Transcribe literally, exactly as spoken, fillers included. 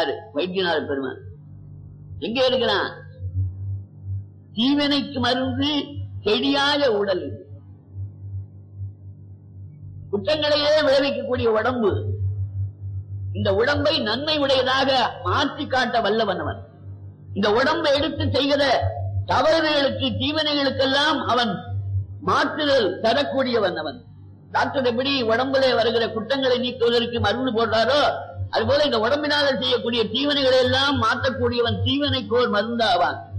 யாரு? வைத்தியநாத பெருமான். எங்க இருக்கிறான்? தீவினைக்கு மருந்து செடியாய உடல் இது. குற்றங்களையே விளைவிக்கக்கூடிய உடம்பு. இந்த உடம்பை நன்மை உடையதாக மாற்றி காட்ட வல்லவன் அவன். இந்த உடம்பை எடுத்து செய்கிற தவறுகளுக்கு தீவினைகளுக்கெல்லாம் அவன் மாற்றுதல் தரக்கூடியவன் அவன். டாக்டர் எப்படி உடம்புல வருகிற குற்றங்களை நீக்குவதற்கு மருந்து போடுறாரோ அதுபோல இந்த உடம்பினால செய்யக்கூடிய தீவனைகளை எல்லாம் மாற்றக்கூடியவன் தீவனைக்கோர் மருந்தாவான்.